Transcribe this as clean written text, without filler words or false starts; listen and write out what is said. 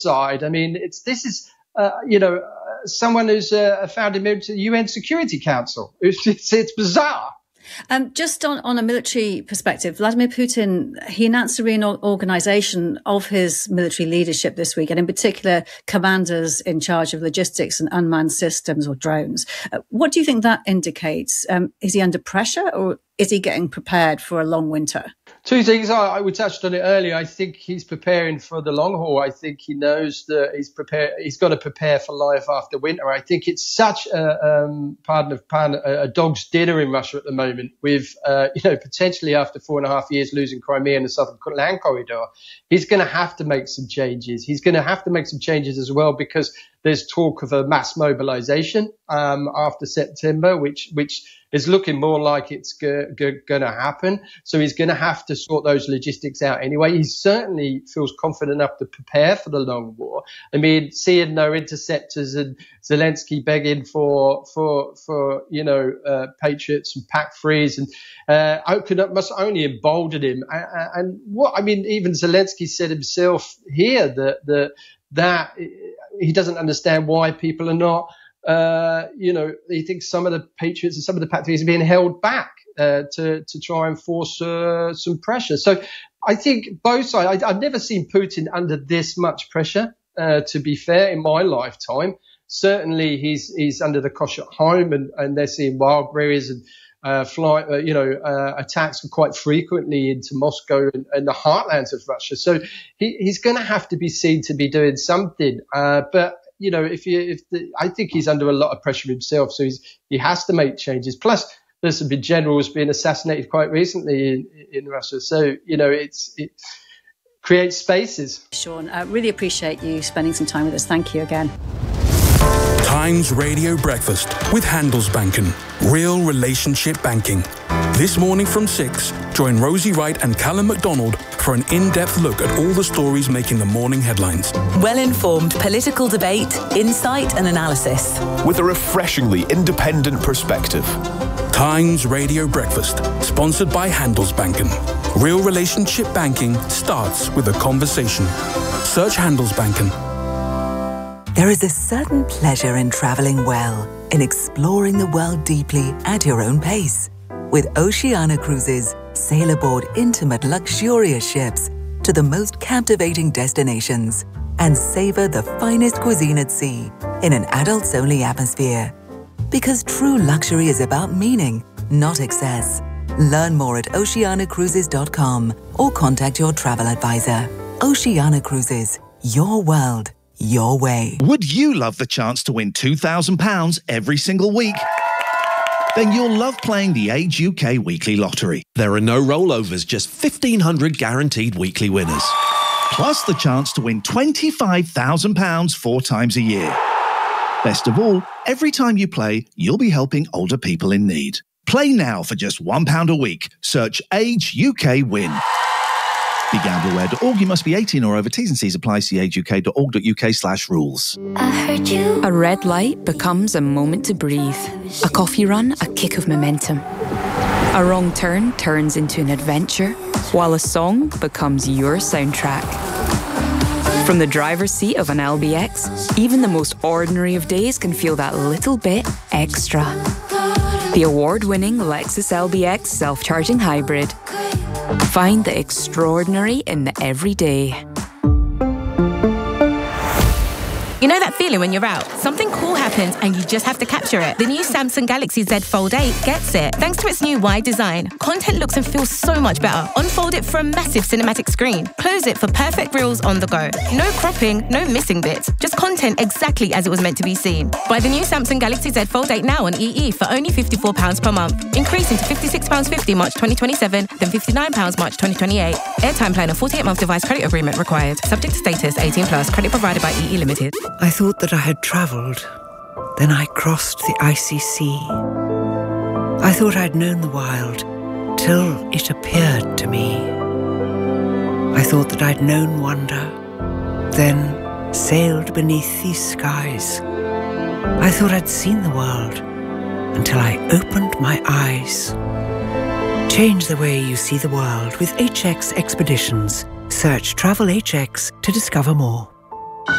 side. I mean, this is someone who's a founding member to the UN Security Council. It's bizarre. Just on a military perspective, Vladimir Putin, he announced a reorganization of his military leadership this week, and in particular, commanders in charge of logistics and unmanned systems or drones. What do you think that indicates? Is he under pressure, or is he getting prepared for a long winter? Two things. We touched on it earlier. I think he's preparing for the long haul. I think he knows that he's prepared. He's got to prepare for life after winter. I think it's such a dog's dinner in Russia at the moment, with potentially after 4.5 years losing Crimea and the southern land corridor. He's going to have to make some changes. He's going to have to make some changes as well, because there's talk of a mass mobilization after September, which is looking more like it's going to happen. So he's going to have to sort those logistics out anyway. He certainly feels confident enough to prepare for the long war. I mean, seeing no interceptors and Zelensky begging for Patriots and PAC-3s and must only embolden him. Even Zelensky said himself here that he doesn't understand why people are not. He thinks some of the Patriots and some of the PAC-3s are being held back to try and force some pressure. So I think both sides. I've never seen Putin under this much pressure. To be fair, in my lifetime, certainly he's under the cosh at home, and they're seeing wildberries and attacks quite frequently into Moscow and the heartlands of Russia. So he's going to have to be seen to be doing something. But I think he's under a lot of pressure himself, so he has to make changes. Plus, there's some big generals being assassinated quite recently in Russia, so it creates spaces. Sean, I really appreciate you spending some time with us. Thank you again. Times Radio Breakfast with Handelsbanken. Real relationship banking. This morning from 6, join Rosie Wright and Callum MacDonald for an in-depth look at all the stories making the morning headlines. Well-informed political debate, insight and analysis. With a refreshingly independent perspective. Times Radio Breakfast, sponsored by Handelsbanken. Real relationship banking starts with a conversation. Search Handelsbanken. There is a certain pleasure in traveling well, in exploring the world deeply at your own pace. With Oceania Cruises, sail aboard intimate, luxurious ships to the most captivating destinations and savor the finest cuisine at sea in an adults-only atmosphere. Because true luxury is about meaning, not excess. Learn more at oceanacruises.com or contact your travel advisor. Oceania Cruises, your world, your way. Would you love the chance to win £2,000 every single week? Then you'll love playing the Age UK Weekly Lottery. There are no rollovers, just 1,500 guaranteed weekly winners. Plus the chance to win £25,000 4 times a year. Best of all, every time you play, you'll be helping older people in need. Play now for just £1 a week. Search Age UK Win. BeGambleAware.org. You must be 18 or over. T's and C's apply. See ageuk.org.uk/rules. I heard you. A red light becomes a moment to breathe. A coffee run, a kick of momentum. A wrong turn turns into an adventure, while a song becomes your soundtrack. From the driver's seat of an LBX, even the most ordinary of days can feel that little bit extra. The award-winning Lexus LBX self-charging hybrid. Find the extraordinary in the everyday. You know that feeling when you're out? Something cool happens and you just have to capture it. The new Samsung Galaxy Z Fold 8 gets it. Thanks to its new wide design, content looks and feels so much better. Unfold it for a massive cinematic screen. Close it for perfect reels on the go. No cropping, no missing bits. Just content exactly as it was meant to be seen. Buy the new Samsung Galaxy Z Fold 8 now on EE for only £54 per month. Increasing to £56.50 March 2027, then £59 March 2028. Airtime plan and 48-month device credit agreement required. Subject to status, 18+. Credit provided by EE Limited. I thought that I had travelled. Then I crossed the icy sea. I thought I'd known the wild, till it appeared to me. I thought that I'd known wonder, then sailed beneath these skies. I thought I'd seen the world, until I opened my eyes. Change the way you see the world with HX Expeditions. Search Travel HX to discover more.